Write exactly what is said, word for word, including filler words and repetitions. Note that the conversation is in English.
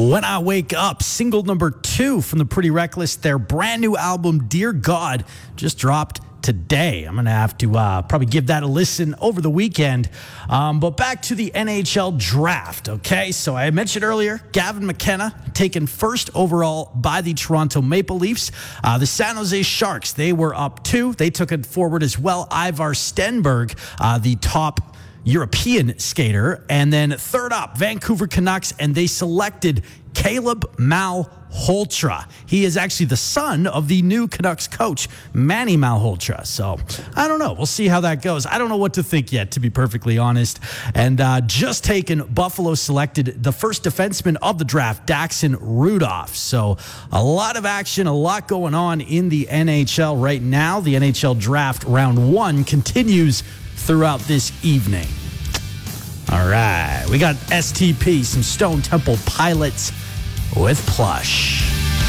When I Wake Up, single number two from the Pretty Reckless. Their brand new album, Dear God, just dropped today. I'm going to have to uh, probably give that a listen over the weekend. Um, but back to the N H L draft, okay? So I mentioned earlier, Gavin McKenna taken first overall by the Toronto Maple Leafs. Uh, the San Jose Sharks, they were up two. They took it forward as well. Ivar Stenberg, uh, the top European skater. And then third up, Vancouver Canucks, and they selected Caleb Malholtra. He is actually the son of the new Canucks coach, Manny Malholtra. So I don't know. We'll see how that goes. I don't know what to think yet, to be perfectly honest. And uh, just taken, Buffalo selected the first defenseman of the draft, Daxon Rudolph. So a lot of action, a lot going on in the N H L right now. The N H L draft round one continues throughout this evening. All right, we got S T P, some Stone Temple Pilots with Plush.